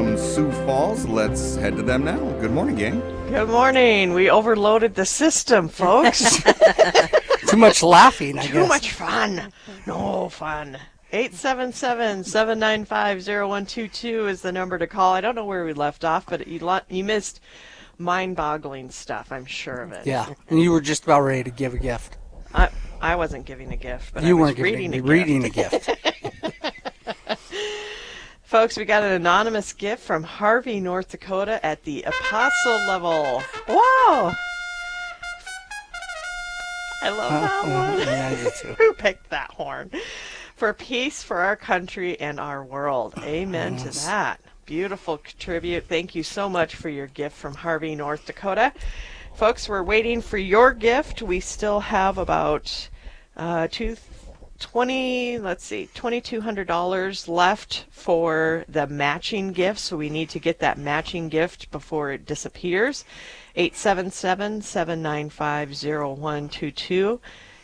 from Sioux Falls. Let's head to them now. Good morning, gang. Good morning. We overloaded the system, folks. Too much laughing, I guess. Too much fun. No fun. 877-795-0122 is the number to call. I don't know where we left off, but you missed mind-boggling stuff. I'm sure of it. Yeah, and you were just about ready to give a gift. I wasn't giving a gift, but you I was weren't reading a gift. Folks, we got an anonymous gift from Harvey, North Dakota at the Apostle level. Wow! I love that one. Yeah, I do too. Who picked that horn? For peace for our country and our world. Amen to that. Beautiful tribute. Thank you so much for your gift from Harvey, North Dakota. Folks, we're waiting for your gift. We still have about $2,200 left for the matching gift, so we need to get that matching gift before it disappears. 877-795-0122.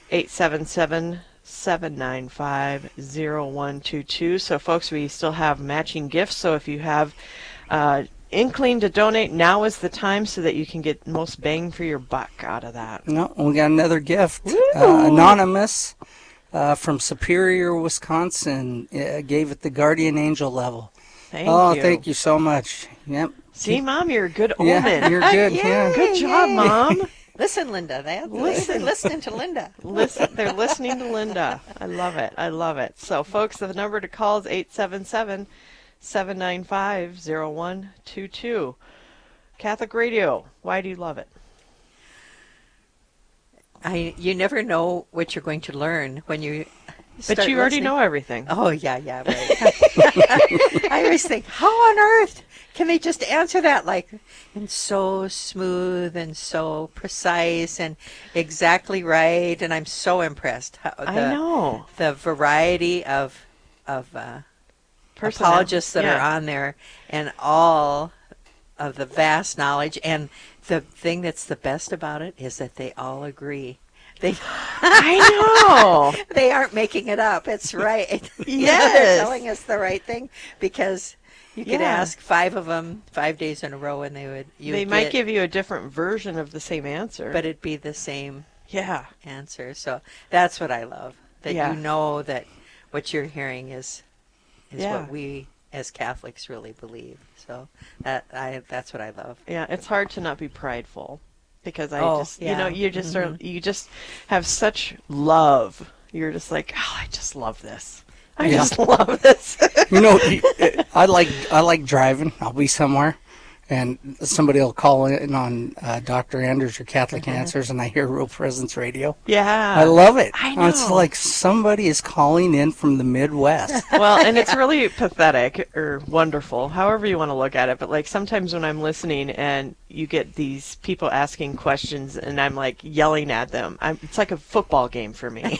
877-795-0122. So, folks, we still have matching gifts, so if you have inkling to donate, now is the time so that you can get most bang for your buck out of that. No, we got another gift. Anonymous from Superior, Wisconsin, gave it the Guardian Angel level. Thank you. Thank you so much. Yep. See, Mom, you're a good omen. Yeah, you're good. Yeah. Good job, Mom. Listen, Linda. They're listening to Linda. They're listening to Linda. I love it. I love it. So, folks, the number to call is 877-795-0122. Catholic Radio, why do you love it? You never know what you're going to learn when you start But you already listening. know everything. Oh, yeah, right. I always think, how on earth can they just answer that and so smooth and so precise and exactly right? And I'm so impressed. I know. The variety of apologists that are on there and all of the vast knowledge. And the thing that's the best about it is that they all agree. I know. They aren't making it up. It's right. Yes. They're telling us the right thing because you could ask 5 of them 5 days in a row and they might give you a different version of the same answer. But it'd be the same answer. So that's what I love. That you know that what you're hearing is what we as Catholics really believe. So that's what I love. Yeah, it's hard to not be prideful. Because you just have such love. You're just like, I just love this. I just love this. I like driving. I'll be somewhere, and somebody will call in on Dr. Anders or Catholic Answers, and I hear Real Presence Radio. Yeah. I love it. I know. It's like somebody is calling in from the Midwest. Well, and it's really pathetic or wonderful, however you want to look at it. But sometimes when I'm listening and you get these people asking questions and I'm yelling at them, it's like a football game for me.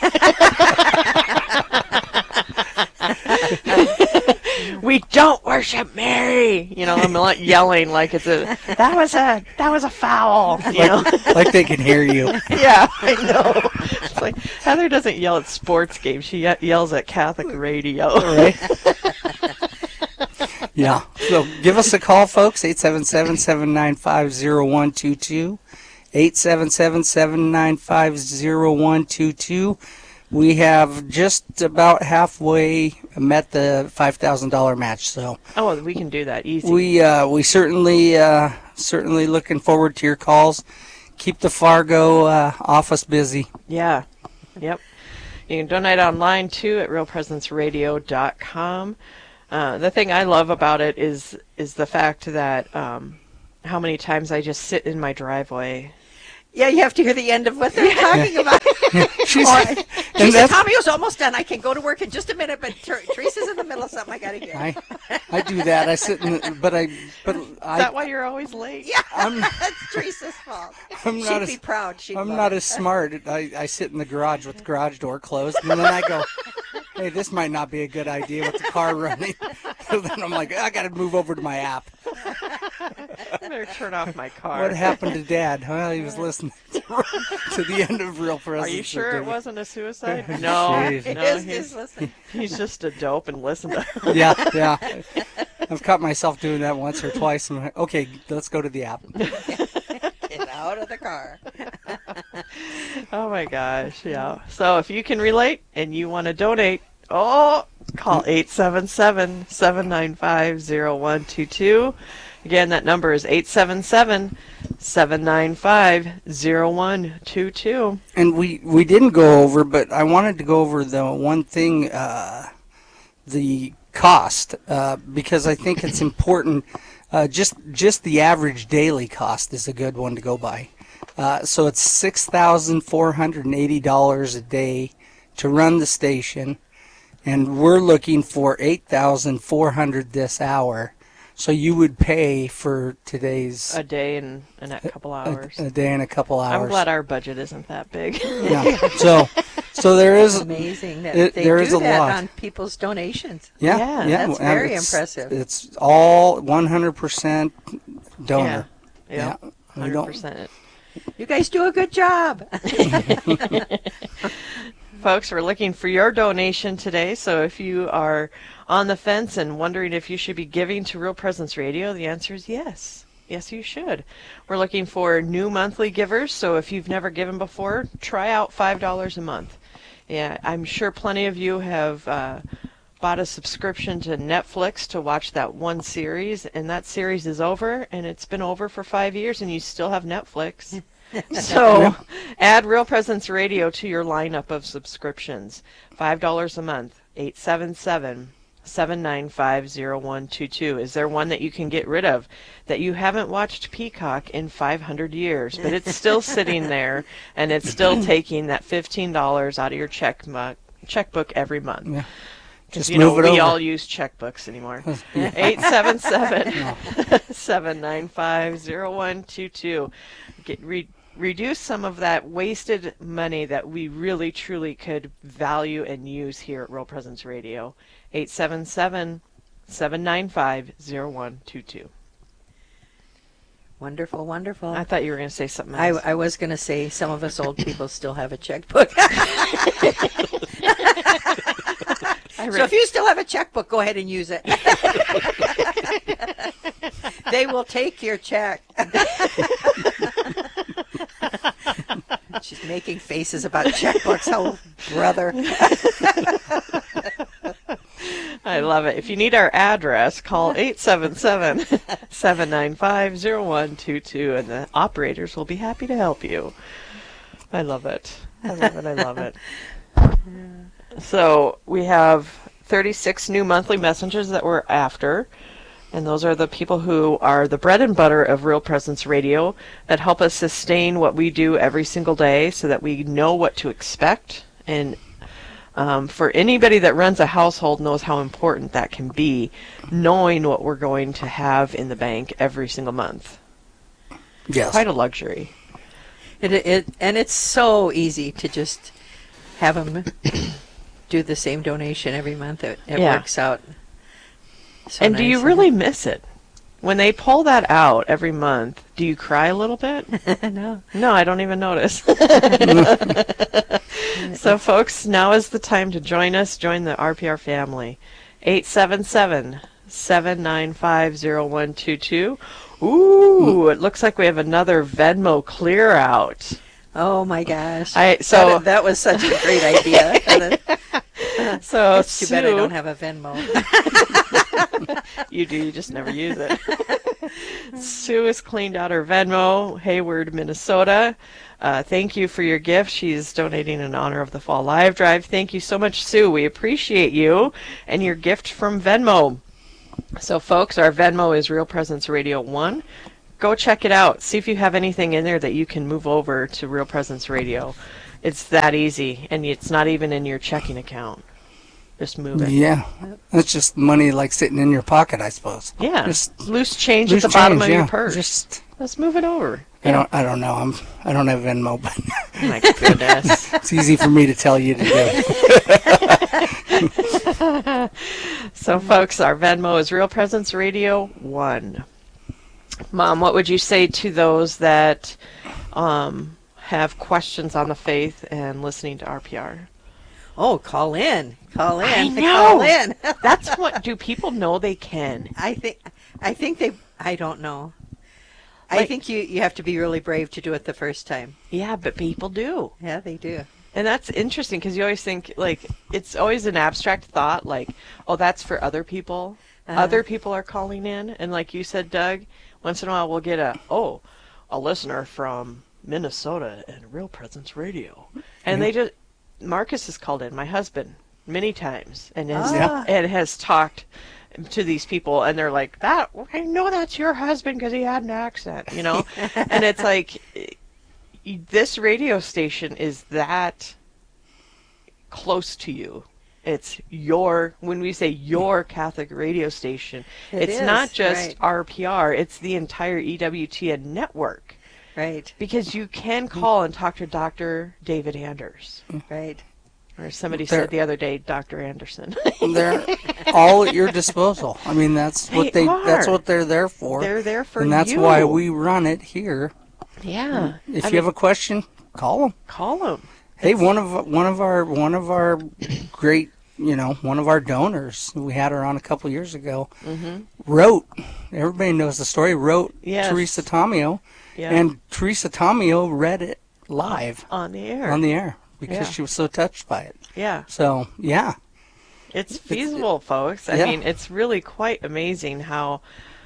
We don't worship Mary. I'm not yelling like that was a foul. Like they can hear you. Yeah, I know. It's like Heather doesn't yell at sports games. She yells at Catholic radio. Right? Yeah. So give us a call, folks. 877-795-0122. 877-795-0122. We have just about halfway met the $5,000 match. So we can do that easy. We certainly looking forward to your calls. Keep the Fargo office busy. Yeah. Yep. You can donate online too at realpresenceradio.com. The thing I love about it is the fact that how many times I just sit in my driveway. Yeah, you have to hear the end of what they're talking about. She said, Tommy was almost done. I can go to work in just a minute, but Teresa's in the middle of something I got to hear. I do that. I sit in is that why you're always late? Yeah, that's Teresa's fault. She'd be proud. I'm not as smart. I sit in the garage with the garage door closed, and then I go, hey, this might not be a good idea with the car running. So then I'm like, I got to move over to my app. I better turn off my car. What happened to Dad? Well, he was listening to the end of Real Presence. Are you sure it wasn't a suicide? No, he's listening. He's just a dope and listen to. Yeah. I've caught myself doing that once or twice. I'm like, okay, let's go to the app. Get out of the car. Oh my gosh, yeah. So if you can relate and you want to donate, call 877-795-0122. Again, that number is 877-795-0122. And we didn't go over, but I wanted to go over the one thing, the cost, because I think it's important. Just the average daily cost is a good one to go by. So it's $6,480 a day to run the station, and we're looking for $8,400 this hour. So you would pay for today's A day and a couple hours. a day and a couple hours. I'm glad our budget isn't that big. Yeah. So there is Amazing that they there do is a that lot on people's donations. Yeah, that's and very it's- impressive. It's all 100% donor. Yeah. We don't. 100%. You guys do a good job. Folks, we're looking for your donation today, so if you are on the fence and wondering if you should be giving to Real Presence Radio, the answer is yes. Yes, you should. We're looking for new monthly givers, so if you've never given before, try out $5 a month. Yeah, I'm sure plenty of you have bought a subscription to Netflix to watch that one series, and that series is over, and it's been over for 5 years, and you still have Netflix. So add Real Presence Radio to your lineup of subscriptions. $5 a month, 877-795-0122. Is there one that you can get rid of that you haven't watched Peacock in 500 years, but it's still sitting there and it's still taking that $15 out of your checkbook every month? Yeah. Just You know, move it we over. all use checkbooks anymore. 877-795-0122. Reduce some of that wasted money that we really, truly could value and use here at Real Presence Radio. 877-795-0122. Wonderful, wonderful. I thought you were going to say something else. I was going to say some of us old people still have a checkbook. So if you still have a checkbook, go ahead and use it. They will take your check. She's making faces about checkbooks. Oh, brother. I love it. If you need our address, call 877-795-0122, and the operators will be happy to help you. I love it. I love it. I love it. So we have 36 new monthly messengers that we're after, and those are the people who are the bread and butter of Real Presence Radio that help us sustain what we do every single day so that we know what to expect. And for anybody that runs a household knows how important that can be, knowing what we're going to have in the bank every single month. Yes. Quite a luxury. And it's so easy to just have them do the same donation every month. It Yeah. works out. So And do you nice. really miss it? When they pull that out every month, do you cry a little bit? No. No, I don't even notice. So, folks, now is the time to join us. Join the RPR family. 877-795-0122. Ooh, it looks like we have another Venmo clear out. Oh my gosh. So- that was such a great idea. So, It's too bad I Sue- don't have a Venmo. You do, you just never use it. Sue has cleaned out her Venmo, Hayward, Minnesota. Thank you for your gift. She's donating in honor of the Fall Live Drive. Thank you so much, Sue. We appreciate you and your gift from Venmo. So, folks, our Venmo is Real Presence Radio 1. Go check it out. See if you have anything in there that you can move over to Real Presence Radio. It's that easy, and it's not even in your checking account. Just move it. Yeah. That's just money like sitting in your pocket, I suppose. Yeah, Just loose change loose at the bottom change, of your yeah. purse. Just Let's move it over. I don't know. I don't have Venmo, but My goodness. it's easy for me to tell you to do it. So, folks, our Venmo is Real Presence Radio 1. Mom, what would you say to those that have questions on the faith and listening to RPR? Oh, call in. Call in. I know. Call in. That's what, do people know they can? I think they, I don't know. I Like- think you have to be really brave to do it the first time. Yeah, but people do. Yeah, they do. And that's interesting because you always think, like, it's always an abstract thought, like, oh, that's for other people. Other people are calling in. And like you said, Doug, once in a while we'll get a listener from Minnesota and Real Presence Radio. And they just, Marcus has called in, my husband, many times and has talked to these people, and they're like, that, I know that's your husband because he had an accent, you know? And it's like, this radio station is that close to you. It's your, when we say your Catholic radio station, it's not just RPR, it's the entire EWTN network. Right. Because you can call and talk to Dr. David Anders. Right. Or somebody said the other day, Dr. Anderson. They're all at your disposal. I mean, that's what that's what they're there for. They're there for you. And that's why we run it here. Yeah. If you have a question, call them. Call them. Hey, one of our great, one of our donors, we had her on a couple years ago, wrote, everybody knows the story, wrote Teresa Tomeo, and Teresa Tomeo read it live. On the air. Because she was so touched by it. Yeah. So, yeah. It's feasible, folks. I mean, it's really quite amazing how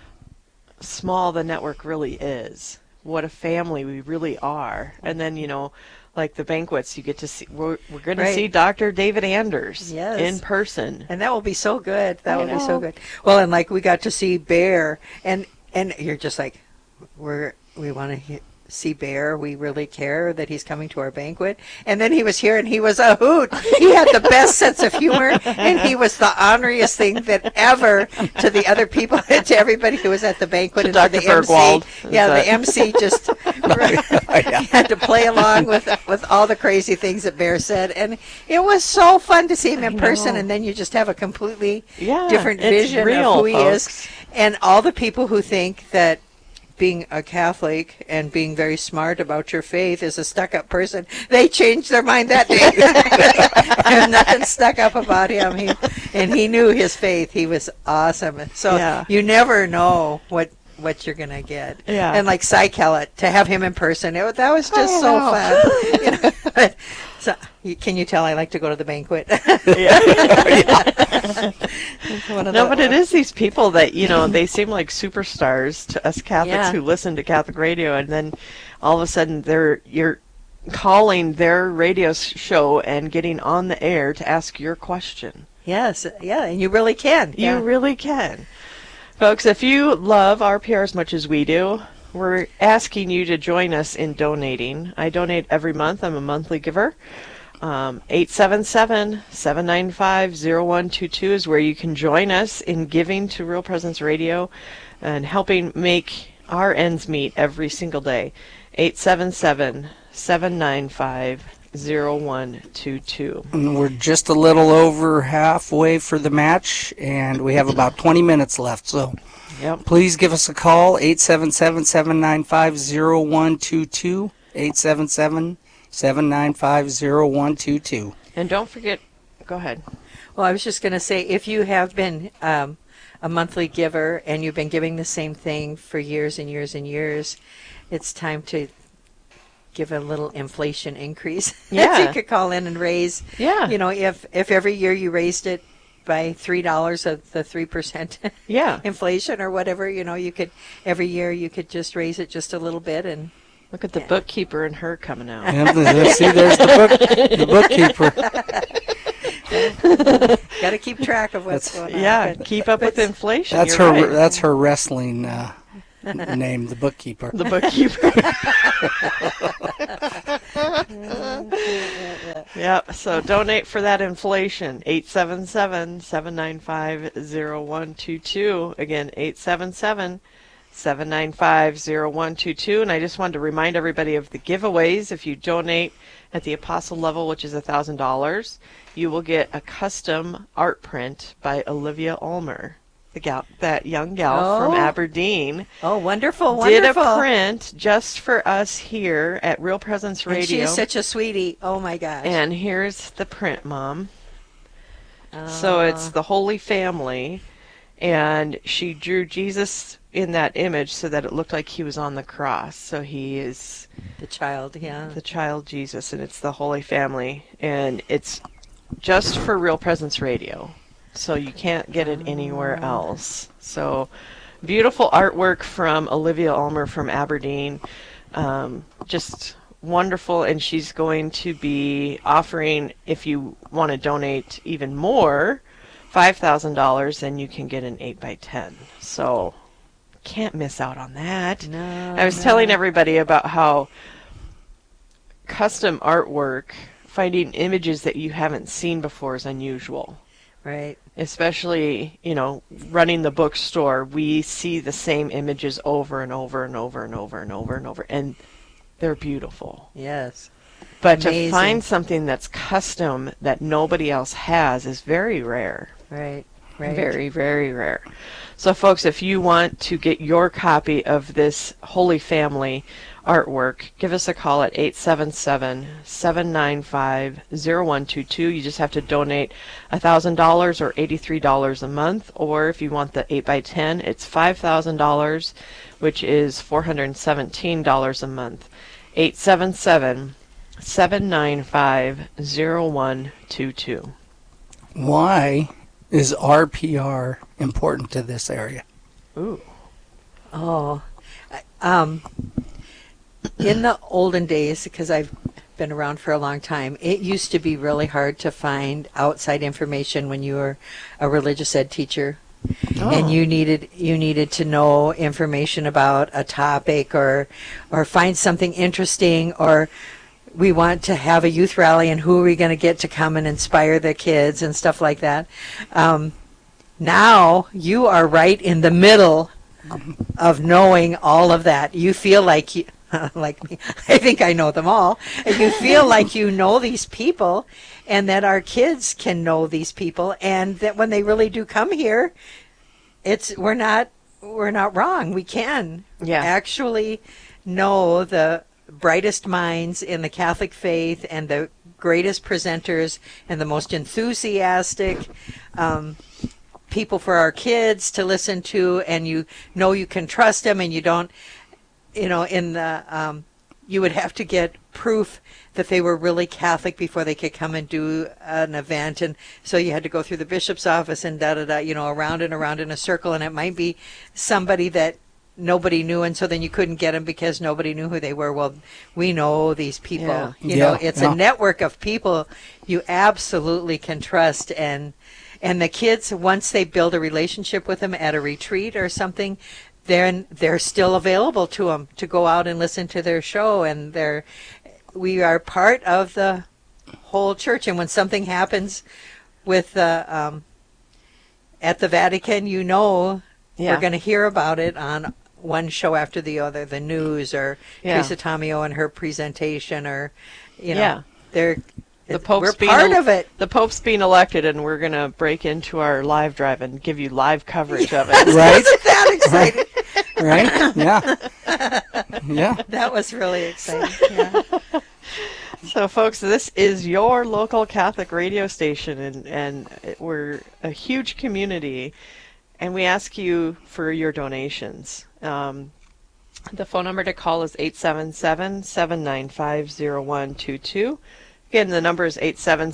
small the network really is. What a family we really are. And then, like the banquets, you get to see, we're going to see Dr. David Anders in person. And that will be so good. That will be so good. Well, and like we got to see Bear, and you're just like, we want to see Bear. We really care that he's coming to our banquet. And then he was here, and he was a hoot. He had the best sense of humor, and he was the honoriest thing that ever to the other people, to everybody who was at the banquet. To and Dr. the Bergwald. MC. Yeah, the MC just he had to play along with all the crazy things that Bear said. And it was so fun to see him in person, and then you just have a completely different vision of who he is. And all the people who think that being a Catholic and being very smart about your faith is a stuck-up person, they changed their mind that day. There's nothing stuck up about him. He knew his faith. He was awesome. So you never know what you're going to get. Yeah. And like Cy Kellett, to have him in person, that was just so fun. So, can you tell I like to go to the banquet? No, but it is these people that, they seem like superstars to us Catholics who listen to Catholic radio, and then all of a sudden you're calling their radio show and getting on the air to ask your question. Yes, and you really can. You really can. Folks, if you love RPR as much as we do, we're asking you to join us in donating. I donate every month. I'm a monthly giver. 877-795-0122 is where you can join us in giving to Real Presence Radio and helping make our ends meet every single day. 877-795-0122. And we're just a little over halfway for the match, and we have about 20 minutes left, so please give us a call, 877-795-0122, 877-795-0122. And don't forget, go ahead. Well, I was just going to say, if you have been a monthly giver and you've been giving the same thing for years and years and years, it's time to give a little inflation increase. Yeah. You could call in and raise. Yeah. If every year you raised it by $3 of the 3% inflation or whatever, you could, every year you could just raise it just a little bit. And look at the bookkeeper and her coming out. See, there's the bookkeeper. Got to keep track of what's going on. Yeah, keep up with inflation. That's You're her. right. That's her wrestling name, the bookkeeper. The bookkeeper. Yep. So donate for that inflation. 877-795-0122. Again, 877-795-0122. And I just wanted to remind everybody of the giveaways. If you donate at the Apostle level, which is $1,000, you will get a custom art print by Olivia Ulmer. that young gal from Oh. Aberdeen, Oh, wonderful, did wonderful. a print just for us here at Real Presence Radio. And she is such a sweetie. Oh, my gosh. And here's the print, Mom. So it's the Holy Family, and she drew Jesus in that image so that it looked like he was on the cross. So he is the child, yeah. the child Jesus, and it's the Holy Family, and it's just for Real Presence Radio. So you can't get it anywhere else. So beautiful artwork from Olivia Ulmer from Aberdeen. Just wonderful, and she's going to be offering, if you want to donate even more, $5,000, then you can get an 8x10. So can't miss out on that. No, I was telling everybody about how custom artwork, finding images that you haven't seen before, is unusual. Right. Especially, running the bookstore, we see the same images over and over and over and over and over and over, and they're beautiful. Yes. But Amazing. to find something that's custom that nobody else has is very rare. Right. Right. Very, very rare. So, folks, if you want to get your copy of this Holy Family artwork, give us a call at 877-795-0122. You just have to donate $1,000 or $83 a month. Or if you want the 8x10, it's $5,000, which is $417 a month. 877-795-0122. Why is RPR important to this area? Ooh. Oh. In the olden days, because I've been around for a long time, it used to be really hard to find outside information when you were a religious ed teacher. And you needed to know information about a topic or find something interesting, or we want to have a youth rally and who are we going to get to come and inspire the kids and stuff like that. Now you are right in the middle of knowing all of that. You feel like you, like me, I think I know them all. And you feel like you know these people, and that our kids can know these people, and that when they really do come here, we're not wrong. We can actually know the brightest minds in the Catholic faith and the greatest presenters and the most enthusiastic people for our kids to listen to, and you can trust them, and you don't, you would have to get proof that they were really Catholic before they could come and do an event, and so you had to go through the bishop's office and around and around in a circle, and it might be somebody that nobody knew, and so then you couldn't get them because nobody knew who they were. Well, we know these people. It's a network of people you absolutely can trust, and the kids, once they build a relationship with them at a retreat or something, then they're still available to them to go out and listen to their show, and we are part of the whole church. And when something happens with at the Vatican, we're going to hear about it on one show after the other, the news, or Teresa Tomeo and her presentation, or we're part of it. The Pope's being elected, and we're going to break into our live drive and give you live coverage of it. Right? Isn't that exciting? Right? Yeah. Yeah. That was really exciting. Yeah. So, folks, this is your local Catholic radio station, and we're a huge community, and we ask you for your donations. The phone number to call is 877-795-0122. Again, the number is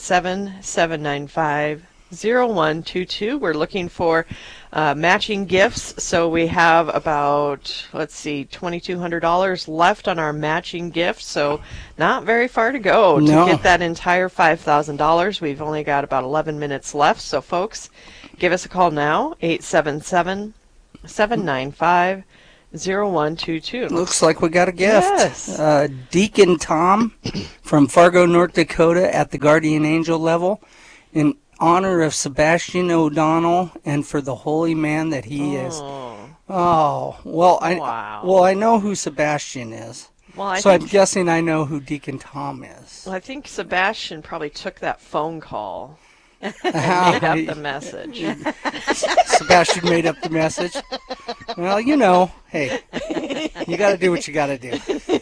877-795-0122. We're looking for matching gifts, so we have about, $2,200 left on our matching gift, so not very far to go to get that entire $5,000. We've only got about 11 minutes left, so folks, give us a call now, 877-795-0122. Looks like we got a gift. Yes. Deacon Tom from Fargo, North Dakota at the Guardian Angel level, in honor of Sebastian O'Donnell and for the holy man that he is. Oh, well, I know who Sebastian is. Well, I'm guessing I know who Deacon Tom is. Well, I think Sebastian probably took that phone call. Made up the message. Sebastian made up the message. Well, you know, hey, you got to do what you got to do.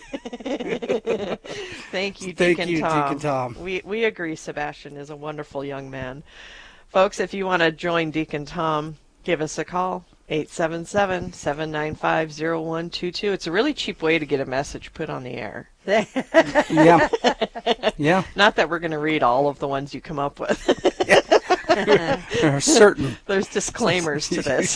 Thank you, Thank Deacon you, Tom. Deacon Tom. We agree Sebastian is a wonderful young man. Folks, if you want to join Deacon Tom, give us a call. 877-795-0122. It's a really cheap way to get a message put on the air. Yeah. Yeah. Not that we're going to read all of the ones you come up with. There are certain. There's disclaimers to this.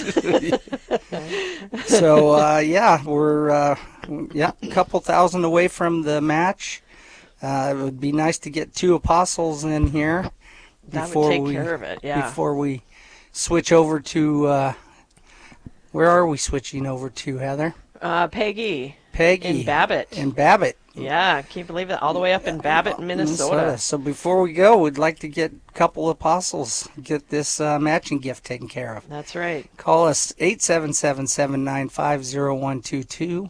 So, yeah, we're a couple thousand away from the match. It would be nice to get 2 apostles in here That would take care of it, yeah. before we switch over to where are we switching over to, Heather? Peggy. In Babbitt. In Babbitt. Yeah, can't you believe it? All the way up in Babbitt, Minnesota. So before we go, we'd like to get a couple apostles, get this matching gift taken care of. That's right. Call us 877-795-0122,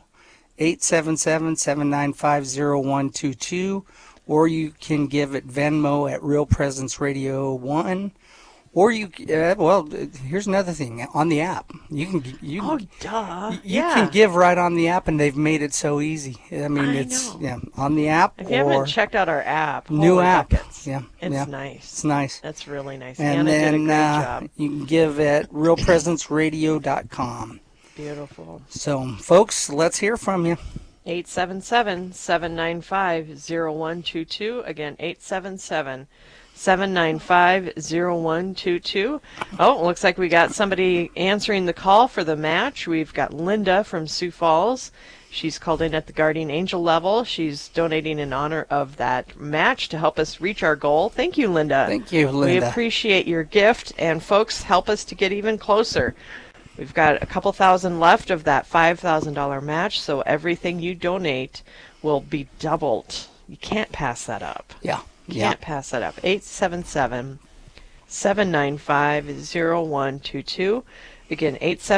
877-795-0122, or you can give it Venmo at Real Presence Radio 1. Or you, well, here's another thing. On the app, Oh, duh. you can give right on the app, and they've made it so easy. I mean, I it's know. on the app. If you haven't checked out our app, new holy app, buckets. yeah, It's nice. it's nice. That's really nice. And Anna did a then great job. you can give at realpresenceradio.com. Beautiful. So, folks, let's hear from you. 877-795-0122. Again, 877-795-0122. Oh, looks like we got somebody answering the call for the match. We've got Linda from Sioux Falls. She's called in at the Guardian Angel level. She's donating in honor of that match to help us reach our goal. Thank you, Linda. Thank you, Linda. We appreciate your gift, and folks, help us to get even closer. We've got a couple thousand left of that $5,000 match, so everything you donate will be doubled. You can't pass that up. Yeah. You can't pass that up. 877-795-0122. Again,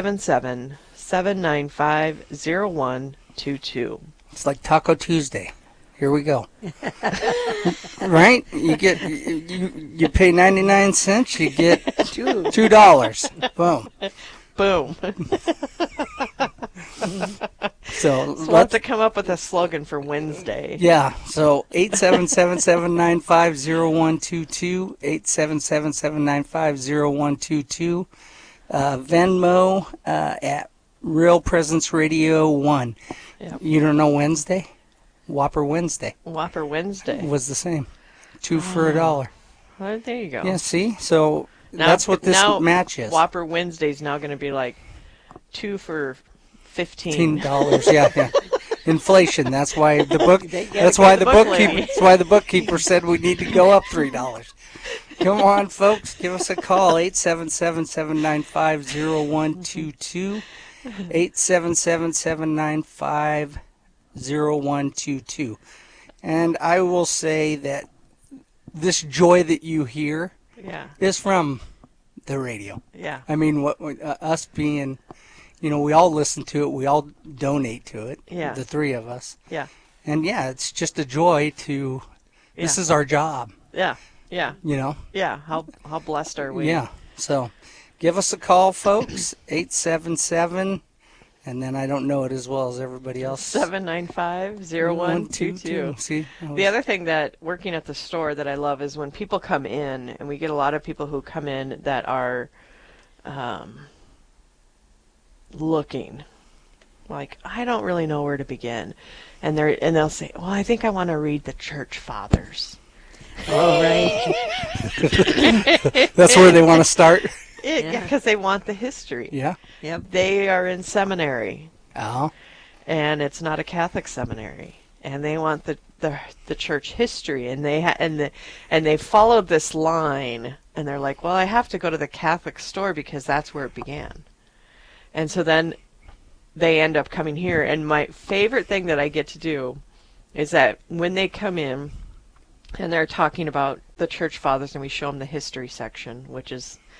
877-795-0122. It's like Taco Tuesday. Here we go. Right? You get you pay 99 cents, you get $2. Boom. Boom. So We'll have to come up with a slogan for Wednesday. yeah, so 877-795-0122, 877-795-0122, Venmo at Real Presence Radio 1. Yep. You don't know Wednesday? Whopper Wednesday Whopper Wednesday. was the same. 2 for $1. Well, there you go. Yeah, see? So Now- that's what this now match is. Whopper Wednesday's now going to be like 2 for $15. $15. Yeah. Inflation. That's why the book. gotta That's go why to the the book bookkeeper. lady. That's why the bookkeeper said we need to go up $3. Come on, folks. Give us a call. 877-795-0122. 877-795-0122. And I will say that this joy that you hear Yeah. is from the radio. Yeah. I mean, us being, we all listen to it. We all donate to it. Yeah. The 3 of us. Yeah. And yeah, it's just a joy to. This Yeah. is our job. Yeah. Yeah. Yeah. How blessed are we? Yeah. So, give us a call, folks. 877, and then I don't know it as well as everybody else. 795-0122. See. The other thing that working at the store that I love is when people come in, and we get a lot of people who come in that are looking like, I don't really know where to begin, and they'll say, well, I think I want to read the Church Fathers. Oh, right. That's where they want to start. Yeah, because they want the history. Yeah. Yep. They are in seminary, Oh. and it's not a Catholic seminary, and they want the church history, and they followed this line, and they're like, well, I have to go to the Catholic store because that's where it began, and so then they end up coming here. And my favorite thing that I get to do is that when they come in and they're talking about the Church Fathers, and we show them the history section, which is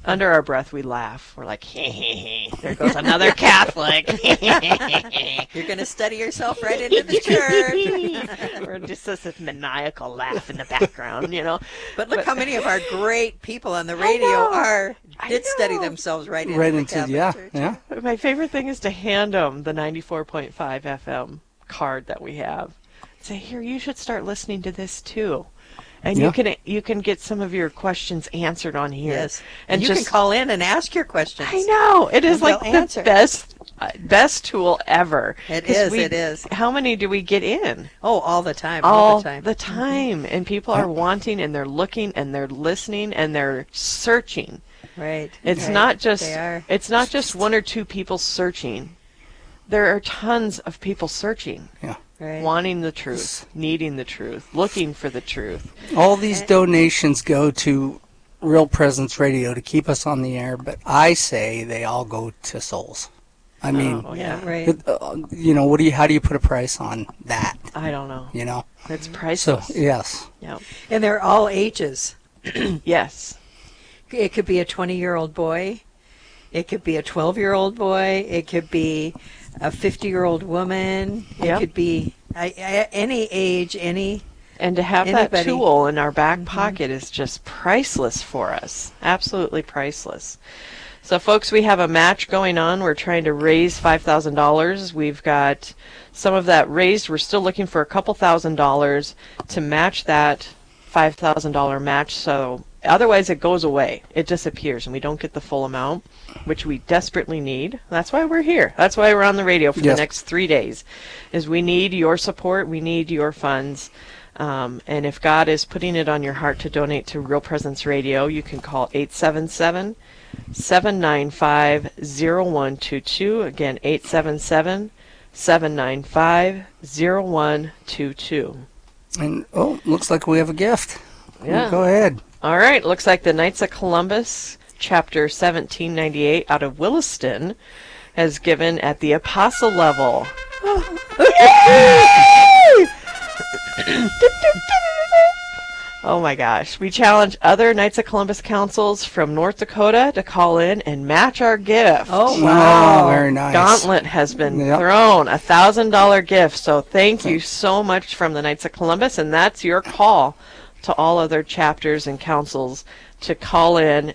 Under our breath, we laugh. We're like, there goes another Catholic. You're going to study yourself right into the church. Or just this maniacal laugh in the background, you know. But look how many of our great people on the radio did study themselves right into the Catholic Church. Yeah. My favorite thing is to hand them the 94.5 FM card that we have. Say, here, you should start listening to this too. And you can get some of your questions answered on here. Yes. And you can call in and ask your questions. I know. It is like the best tool ever. It is. How many do we get in? Oh, all the time. All the time. And people are wanting, and they're looking, and they're listening, and they're searching. Right. It's not just one or two people searching. There are tons of people searching. Yeah. Right. Wanting the truth, needing the truth, looking for the truth. All these donations go to Real Presence Radio to keep us on the air, but I say they all go to souls. I mean, right. How do you put a price on that? I don't know. You know, it's priceless. So yes. Yep. And they're all ages. Yes. It could be a 20-year-old boy. It could be a 12-year-old boy. It could be a 50-year-old woman. It could be any age, any. And to have that tool in our back pocket is just priceless for us. Absolutely priceless. So, folks, we have a match going on. We're trying to raise $5,000. We've got some of that raised. We're still looking for a couple $1,000s to match that $5,000 match. So otherwise it goes away. It disappears and we don't get the full amount, which we desperately need. That's why we're here. That's why we're on the radio for the next 3 days, is we need your support. We need your funds. And if God is putting it on your heart to donate to Real Presence Radio, you can call 877-795-0122. Again, 877-795-0122. And, looks like we have a gift. Yeah. Go ahead. All right. Looks like the Knights of Columbus, Chapter 1798 out of Williston, has given at the Apostle level. Oh my gosh. We challenge other Knights of Columbus councils from North Dakota to call in and match our gift. Oh, wow. Oh, very nice. Gauntlet has been thrown, $1,000 gift. So thank you so much from the Knights of Columbus, and that's your call to all other chapters and councils to call in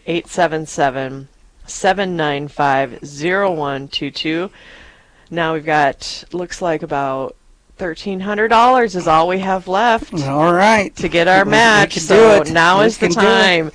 877-795-0122. Now we've got, looks like about $1,300 is all we have left. All right. To get our match. So now is the time.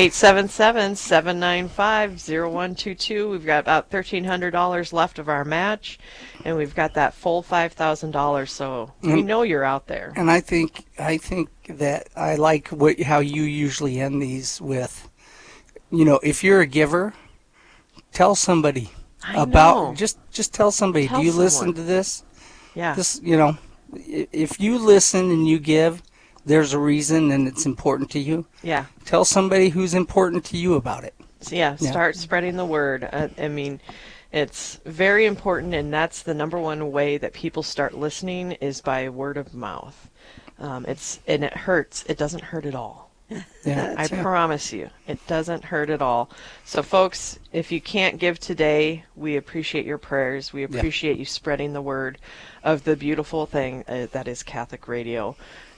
877-795-0122. We've got about $1,300 left of our match, and we've got that full $5,000. So we know you're out there. And I think that I like how you usually end these with, if you're a giver, tell somebody about. Just tell somebody. Do you listen to this? Yeah. This, if you listen and you give, there's a reason and it's important to you. Yeah. Tell somebody who's important to you about it. So start spreading the word. I mean, it's very important, and that's the number one way that people start listening is by word of mouth. It hurts. It doesn't hurt at all. Yeah, I promise you, it doesn't hurt at all. So, folks, if you can't give today, we appreciate your prayers. We appreciate you spreading the word of the beautiful thing that is Catholic Radio.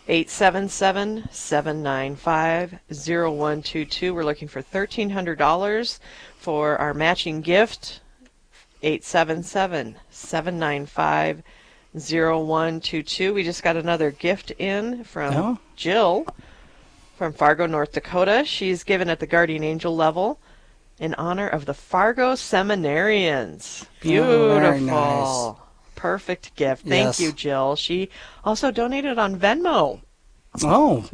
877-795-0122. We're looking for $1,300 for our matching gift. 877-795-0122. We just got another gift in from Jill from Fargo, North Dakota. She's given at the Guardian Angel level in honor of the Fargo Seminarians. Beautiful. Very nice. Perfect gift. Thank you, Jill. She also donated on Venmo. Oh.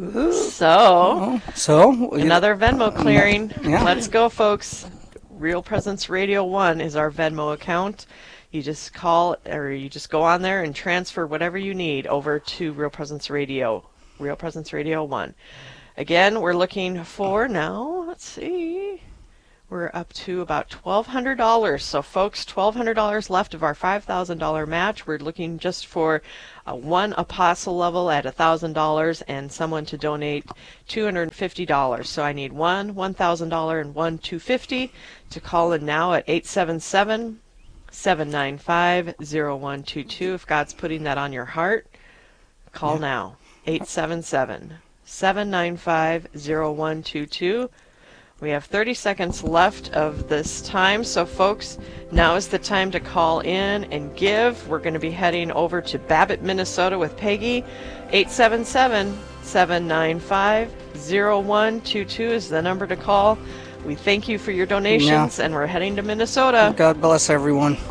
So another Venmo clearing. Yeah. Let's go, folks. Real Presence Radio 1 is our Venmo account. You just call, or you just go on there and transfer whatever you need over to Real Presence Radio 1. Again, we're looking for now, let's see, We're up to about $1,200. So, folks, $1,200 left of our $5,000 match. We're looking just for one apostle level at $1,000 and someone to donate $250. So I need one $1,000 and one $250 to call in now at 877-795-0122. If God's putting that on your heart, call now. 877-795-0122. We have 30 seconds left of this time, so folks, now is the time to call in and give. We're going to be heading over to Babbitt, Minnesota with Peggy. 877-795-0122 is the number to call. We thank you for your donations, and we're heading to Minnesota. God bless everyone.